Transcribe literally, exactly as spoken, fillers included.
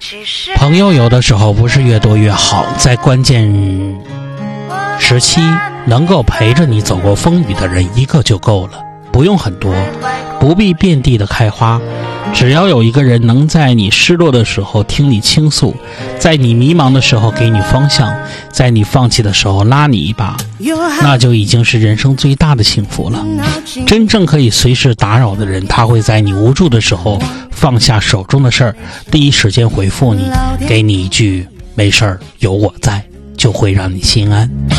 朋友有的时候不是越多越好，在关键时期能够陪着你走过风雨的人一个就够了，不用很多，不必遍地的开花，只要有一个人能在你失落的时候听你倾诉，在你迷茫的时候给你方向，在你放弃的时候拉你一把，那就已经是人生最大的幸福了。真正可以随时打扰的人，他会在你无助的时候放下手中的事儿，第一时间回复你，给你一句没事儿有我在，就会让你心安。